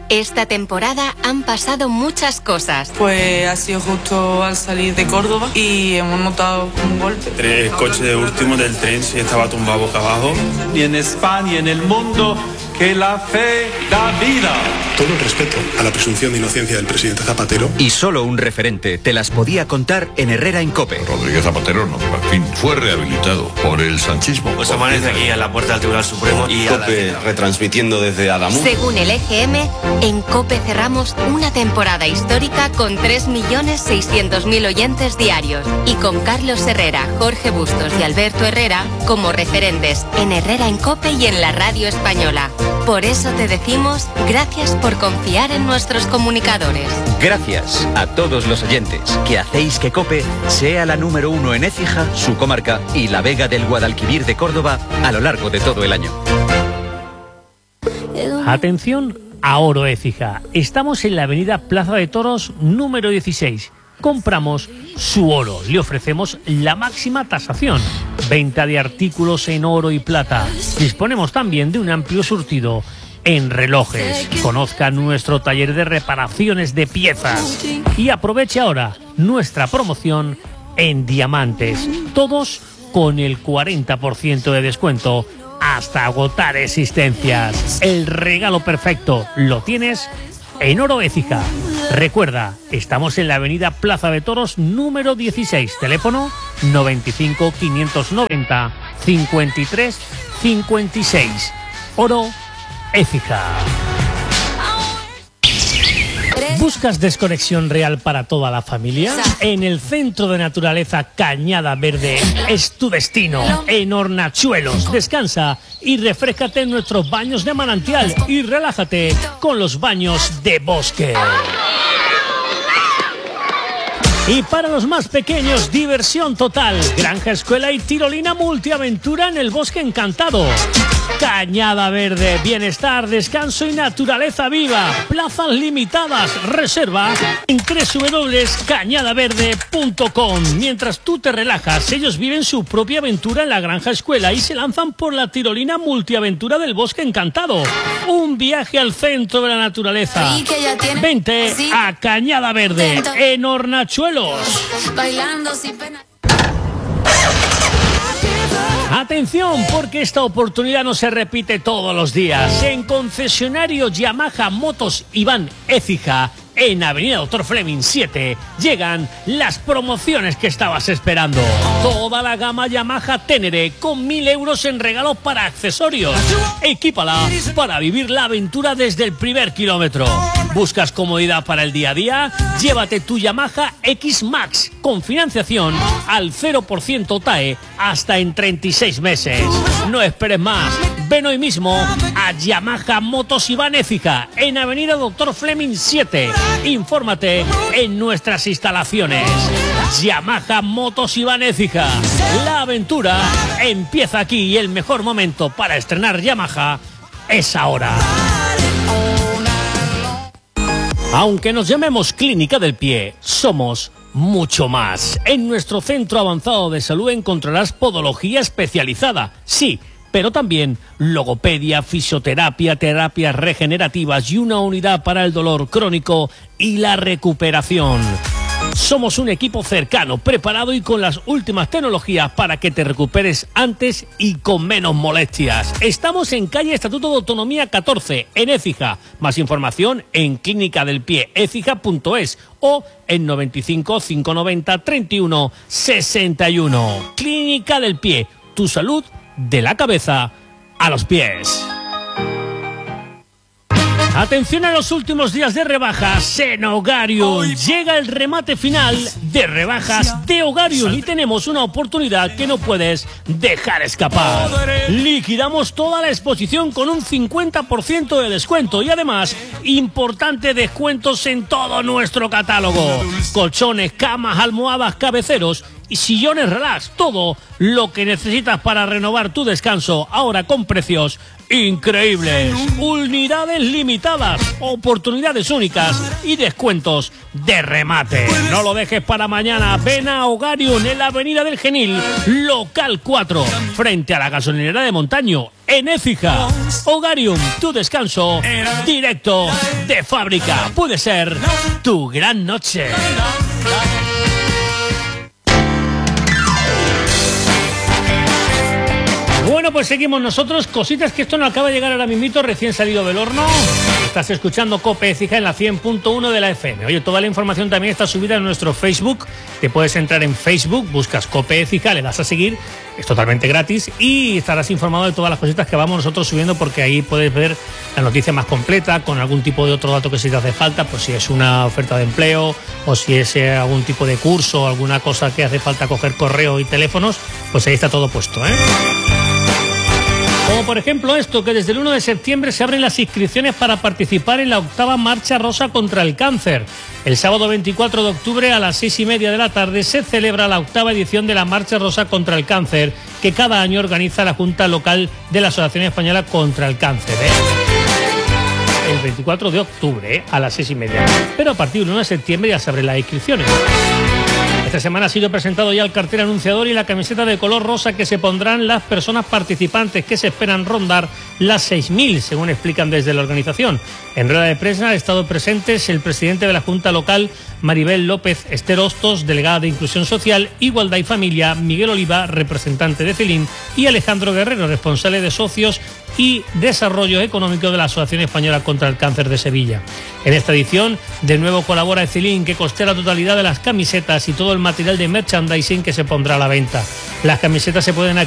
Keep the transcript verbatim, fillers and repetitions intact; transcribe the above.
Esta temporada han pasado muchas cosas. Pues ha sido justo al salir de Córdoba y hemos notado un golpe. El coche de último del tren se estaba tumbado boca abajo. Y en España y en el mundo, que la fe da vida. Todo el respeto a la presunción de inocencia del presidente Zapatero. Y solo un referente te las podía contar en Herrera en COPE. Rodríguez Zapatero, no, en fin, fue rehabilitado por el sanchismo. Pues amanece aquí en la puerta del Tribunal Supremo y COPE retransmitiendo desde Adamuz. Según el E G M, en COPE cerramos una temporada histórica con tres millones seiscientos mil oyentes diarios y con Carlos Herrera, Jorge Bustos y Alberto Herrera como referentes en Herrera en COPE y en la radio española. Por eso te decimos gracias por confiar en nuestros comunicadores. Gracias a todos los oyentes que hacéis que COPE sea la número uno en Écija, su comarca y la Vega del Guadalquivir de Córdoba a lo largo de todo el año. Atención a Oro Écija. Estamos en la avenida Plaza de Toros número dieciséis. Compramos su oro. Le ofrecemos la máxima tasación. Venta de artículos en oro y plata. Disponemos también de un amplio surtido en relojes. Conozca nuestro taller de reparaciones de piezas. Y aproveche ahora nuestra promoción en diamantes. Todos con el cuarenta por ciento de descuento hasta agotar existencias. El regalo perfecto lo tienes en Oro Écija. Recuerda, estamos en la avenida Plaza de Toros número dieciséis. Teléfono noventa y cinco, quinientos noventa, cincuenta y tres, cincuenta y seis. Oro Écija. ¿Buscas desconexión real para toda la familia? En el Centro de Naturaleza Cañada Verde es tu destino. En Hornachuelos, descansa y refréscate en nuestros baños de manantial y relájate con los baños de bosque. Y para los más pequeños, diversión total. Granja, escuela y tirolina multiaventura en el Bosque Encantado. Cañada Verde, bienestar, descanso y naturaleza viva. Plazas limitadas, reserva en doble u doble u doble u punto cañada verde punto com. Mientras tú te relajas, ellos viven su propia aventura en la Granja Escuela y se lanzan por la tirolina multiaventura del Bosque Encantado. Un viaje al centro de la naturaleza. Vente a Cañada Verde, en Hornachuelos. Bailando sin pena. Atención, porque esta oportunidad no se repite todos los días. En concesionario Yamaha Motos Iván Écija, en Avenida Doctor Fleming siete, llegan las promociones que estabas esperando. Toda la gama Yamaha Ténere con mil euros en regalos para accesorios. Equípala para vivir la aventura desde el primer kilómetro. ¿Buscas comodidad para el día a día? Llévate tu Yamaha X Max con financiación al cero por ciento T A E hasta en treinta y seis meses. No esperes más. Ven hoy mismo a Yamaha Motos Iván Écija, en Avenida Doctor Fleming siete. Infórmate en nuestras instalaciones. Yamaha Motos Iván Écija. La aventura empieza aquí y el mejor momento para estrenar Yamaha es ahora. Aunque nos llamemos Clínica del Pie, somos mucho más. En nuestro centro avanzado de salud encontrarás podología especializada. Sí, pero también logopedia, fisioterapia, terapias regenerativas y una unidad para el dolor crónico y la recuperación. Somos un equipo cercano, preparado y con las últimas tecnologías para que te recuperes antes y con menos molestias. Estamos en calle Estatuto de Autonomía catorce, en Écija. Más información en clínica del pie écija punto es o en noventa y cinco, quinientos noventa, treinta y uno, sesenta y uno. Clínica del Pie, tu salud de la cabeza a los pies. Atención a los últimos días de rebajas en Hogarium. Llega el remate final de rebajas de Hogarium y tenemos una oportunidad que no puedes dejar escapar. Liquidamos toda la exposición con un cincuenta por ciento de descuento y además importantes descuentos en todo nuestro catálogo. Colchones, camas, almohadas, cabeceros y sillones relax, todo lo que necesitas para renovar tu descanso, ahora con precios increíbles. Unidades limitadas, oportunidades únicas y descuentos de remate. No lo dejes para mañana. Ven a Hogarium en la Avenida del Genil, local cuatro, frente a la gasolinera de Montaño, en Écija. Hogarium, tu descanso directo de fábrica. Puede ser tu gran noche. Bueno, pues seguimos nosotros. Cositas que esto no acaba de llegar ahora mismito, recién salido del horno. Estás escuchando COPE Écija en la cien punto uno de la F M. Oye, toda la información también está subida en nuestro Facebook. Te puedes entrar en Facebook, buscas COPE Écija, le das a seguir. Es totalmente gratis y estarás informado de todas las cositas que vamos nosotros subiendo, porque ahí puedes ver la noticia más completa con algún tipo de otro dato que si te hace falta, pues si es una oferta de empleo o si es eh, algún tipo de curso o alguna cosa que hace falta coger correo y teléfonos, pues ahí está todo puesto, ¿eh? Como por ejemplo esto, que desde el uno de septiembre se abren las inscripciones para participar en la octava Marcha Rosa contra el Cáncer. El sábado veinticuatro de octubre a las seis y media de la tarde se celebra la octava edición de la Marcha Rosa contra el Cáncer, que cada año organiza la Junta Local de la Asociación Española contra el Cáncer, ¿eh? El veinticuatro de octubre, ¿eh? A las seis y media. Pero a partir del uno de septiembre ya se abren las inscripciones. Esta semana ha sido presentado ya el cartel anunciador y la camiseta de color rosa que se pondrán las personas participantes, que se esperan rondar las seis mil, según explican desde la organización. En rueda de prensa han estado presentes el presidente de la Junta Local, Maribel López Ester Hostos, delegada de Inclusión Social, Igualdad y Familia, Miguel Oliva, representante de Celín, y Alejandro Guerrero, responsable de Socios y Desarrollo Económico de la Asociación Española contra el Cáncer de Sevilla. En esta edición, de nuevo colabora Celín, que costea la totalidad de las camisetas y todo el material de merchandising que se pondrá a la venta. Las camisetas se pueden